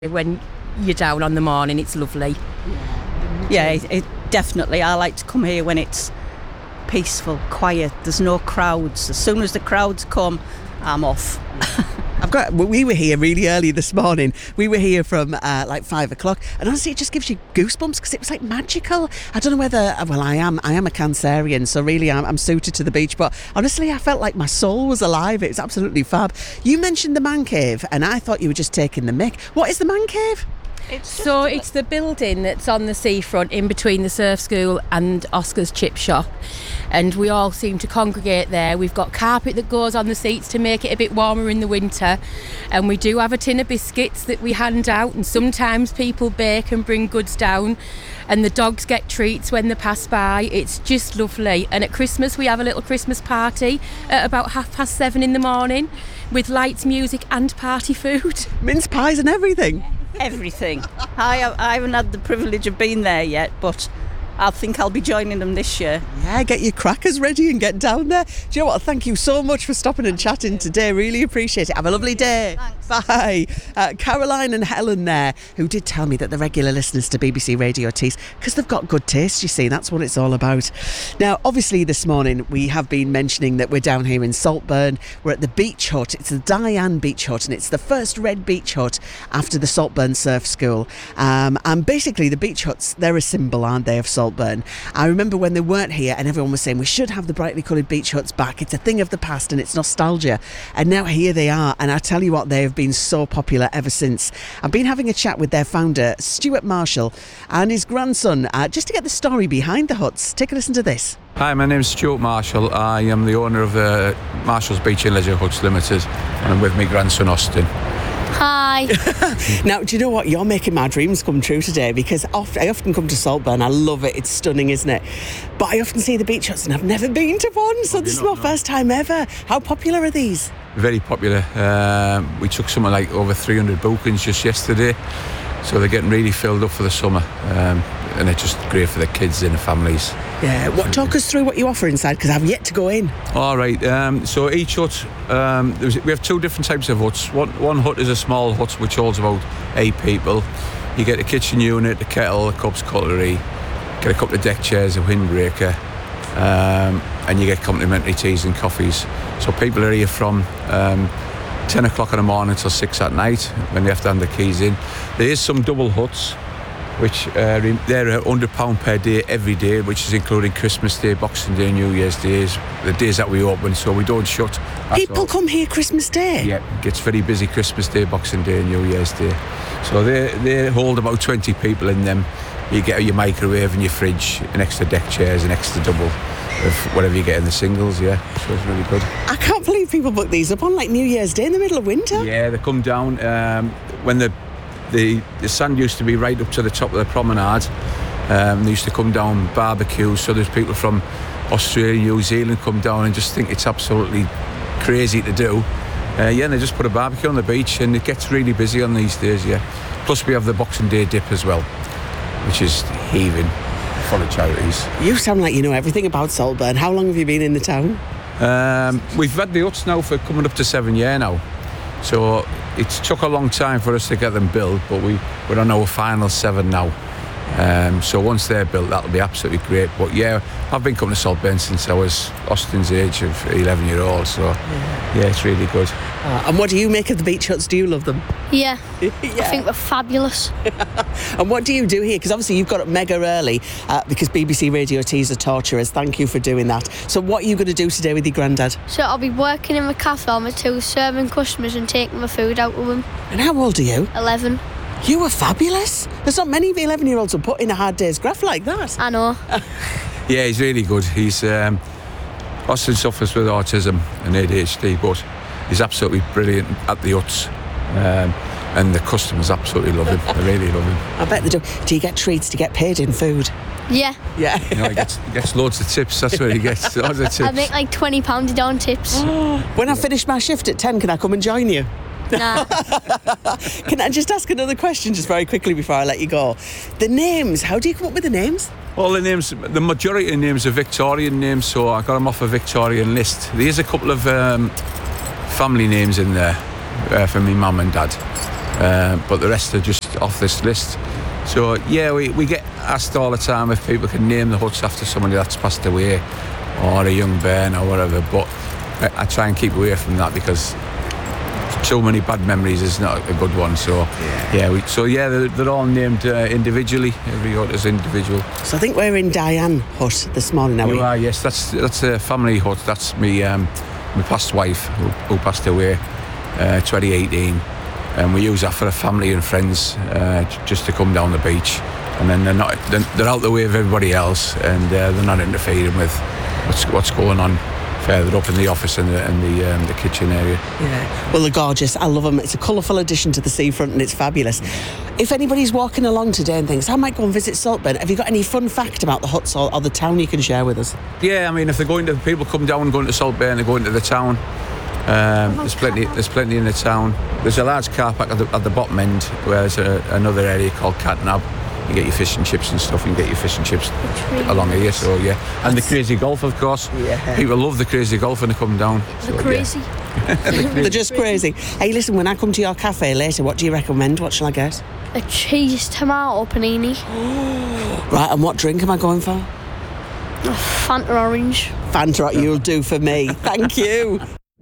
when you're down on the morning. It's lovely. Yeah, definitely. I like to come here when it's peaceful, quiet. There's no crowds. As soon as the crowds come, I'm off. We were here really early this morning. We were here from like 5 o'clock, and honestly, it just gives you goosebumps because it was like magical. I don't know whether, well, I am a Cancerian, so really I'm suited to the beach. But honestly, I felt like my soul was alive. It was absolutely fab. You mentioned the man cave, and I thought you were just taking the mick. What is the man cave? It's the building that's on the seafront in between the surf school and Oscar's chip shop, and we all seem to congregate there. We've got carpet that goes on the seats to make it a bit warmer in the winter, and we do have a tin of biscuits that we hand out, and sometimes people bake and bring goods down, and the dogs get treats when they pass by. It's just lovely. And at Christmas we have a little Christmas party at about 7:30 in the morning with lights, music and party food. Mince pies and everything. Everything. I haven't had the privilege of being there yet, but I think I'll be joining them this year. Yeah, get your crackers ready and get down there. Do you know what? Thank you so much for stopping and chatting today. Really appreciate it. Have a lovely day. Thanks. Bye. Caroline and Helen there, who did tell me that they're regular listeners to BBC Radio Tees because they've got good taste, you see. That's what it's all about. Now, obviously this morning we have been mentioning that we're down here in Saltburn. We're at the beach hut. It's the Diane Beach Hut, and it's the first red beach hut after the Saltburn Surf School. And basically the beach huts, they're a symbol, aren't they, of Saltburn. I remember when they weren't here and everyone was saying we should have the brightly coloured beach huts back. It's a thing of the past and it's nostalgia. And now here they are, and I tell you what, they have been so popular ever since. I've been having a chat with their founder, Stuart Marshall, and his grandson, just to get the story behind the huts. Take a listen to this. Hi, my name's Stuart Marshall. I am the owner of Marshall's Beach and Leisure Huts Limited, and I'm with my grandson Austin. Hi. Now, do you know what? You're making my dreams come true today, because I often come to Saltburn. I love it. It's stunning, isn't it? But I often see the beach huts and I've never been to one, so this is my first time ever. How popular are these? Very popular. We took something like over 300 bookings just yesterday, so they're getting really filled up for the summer, and it's just great for the kids and the families. Yeah. Talk us through what you offer inside, because I've yet to go in. All right. So each hut, we have two different types of huts. One hut is a small hut which holds about 8 people. You get a kitchen unit, a kettle, a cups, cutlery, get a couple of deck chairs, a windbreaker, and you get complimentary teas and coffees. So people are here from 10 o'clock in the morning till 6 at night when they have to hand the keys in. There is some double huts, which they're £100 per day every day, which is including Christmas Day, Boxing Day, New Year's Days, the days that we open, so we don't shut. People come here Christmas Day? Yeah, it gets very busy Christmas Day, Boxing Day, New Year's Day. So they hold about 20 people in them. You get your microwave and your fridge, an extra deck chairs, an extra double of whatever you get in the singles, yeah. So it's really good. I can't believe people book these up on like New Year's Day in the middle of winter. Yeah, they come down when the sand used to be right up to the top of the promenade. They used to come down barbecue, so there's people from Australia, New Zealand come down and just think it's absolutely crazy to do. And they just put a barbecue on the beach, and it gets really busy on these days, yeah. Plus we have the Boxing Day dip as well, which is heaving, full of charities. You sound like you know everything about Saltburn. How long have you been in the town? We've had the huts now for coming up to 7 years now. So it took a long time for us to get them built, but we're on our final 7 now. So once they're built, that'll be absolutely great. But yeah, I've been coming to Saltburn since I was Austin's age of 11-year-old, so yeah, it's really good. And what do you make of the beach huts? Do you love them? Yeah. I think we're fabulous. And what do you do here? Because obviously you've got up mega early because BBC Radio Tees are torturers. Thank you for doing that. So what are you going to do today with your granddad? So I'll be working in the cafe on my tools, serving customers and taking my food out with them. And how old are you? 11. You were fabulous. There's not many of the 11-year-olds who put in a hard day's graft like that. I know. Yeah, he's really good. He's Austin suffers with autism and ADHD, but he's absolutely brilliant at the huts. And the customers absolutely love him. They really love him. I bet they do. Do you get treats? Do you get paid in food? Yeah. Yeah. He gets loads of tips. That's where he gets loads of tips. I make like £20 a day on tips. When I finish my shift at 10, can I come and join you? Nah. Can I just ask another question just very quickly before I let you go? The names, how do you come up with the names? All the names, the majority of names are Victorian names, so I got them off a Victorian list. There's a couple of family names in there for me mum and dad. but the rest are just off this list. So yeah, we get asked all the time if people can name the huts after somebody that's passed away or a young bairn or whatever, but I try and keep away from that because so many bad memories is not a good one. So they're all named individually. Every hut is individual. So I think we're in Diane Hut this morning, are we? You are, yes. That's a family hut. That's me my past wife who passed away 2018, and we use that for the family and friends just to come down the beach, and then they're out the way of everybody else, and they're not interfering with what's going on further up in the office and the kitchen area. Yeah, well, they're gorgeous. I love them. It's a colourful addition to the seafront, and it's fabulous. If anybody's walking along today and thinks, I might go and visit Saltburn, have you got any fun fact about the huts or the town you can share with us? Yeah, I mean, if they're people come down and going to Saltburn, they're going to the town. There's plenty in the town. There's a large car park at the bottom end where there's another area called Catnab. You get your fish and chips and stuff. You can get your fish and chips along here. So yeah, and the Crazy Golf, of course. Yeah. People love the Crazy Golf when they come down. They're crazy. Yeah. They're just crazy. Hey, listen, when I come to your cafe later, what do you recommend? What shall I get? A cheese tomato panini. Right, and what drink am I going for? Fanta orange. Fanta, you'll do for me. Thank you.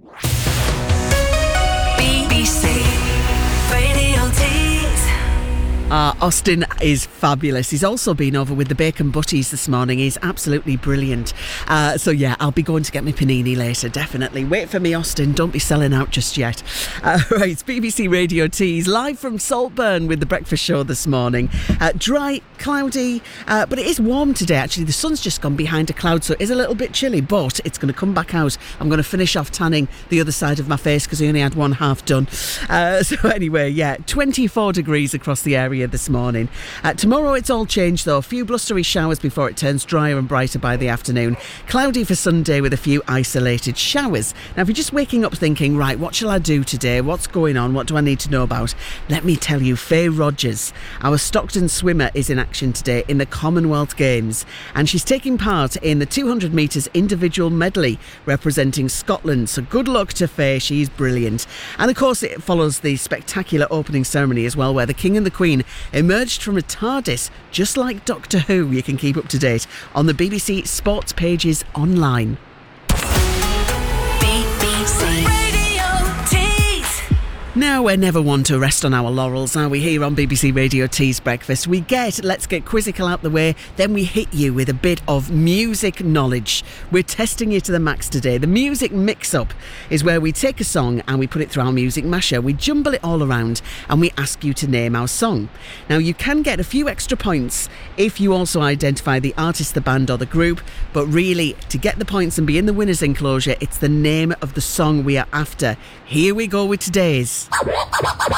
Austin is fabulous. He's also been over with the bacon butties this morning. He's absolutely brilliant. So yeah, I'll be going to get my panini later, definitely. Wait for me, Austin. Don't be selling out just yet. Right, it's BBC Radio Tees live from Saltburn with the breakfast show this morning. Dry, cloudy, but it is warm today actually. The sun's just gone behind a cloud, so it is a little bit chilly, but it's going to come back out. I'm going to finish off tanning the other side of my face because I only had one half done. So anyway, yeah, 24 degrees across the area this morning. Tomorrow it's all changed though. A few blustery showers before it turns drier and brighter by the afternoon. Cloudy for Sunday with a few isolated showers. Now if you're just waking up thinking, right, what shall I do today? What's going on? What do I need to know about? Let me tell you, Faye Rogers, our Stockton swimmer, is in action today in the Commonwealth Games, and she's taking part in the 200 metres individual medley representing Scotland. So good luck to Faye, she's brilliant. And of course it follows the spectacular opening ceremony as well, where the King and the Queen emerged from a TARDIS, just like Doctor Who. You can keep up to date on the BBC Sports pages online. BBC Radio Tees. Now, we're never one to rest on our laurels, are we, here on BBC Radio Tees Breakfast? Let's get quizzical out the way, then we hit you with a bit of music knowledge. We're testing you to the max today. The music mix-up is where we take a song and we put it through our music masher. We jumble it all around and we ask you to name our song. Now, you can get a few extra points if you also identify the artist, the band or the group, but really, to get the points and be in the winner's enclosure, it's the name of the song we are after. Here we go with today's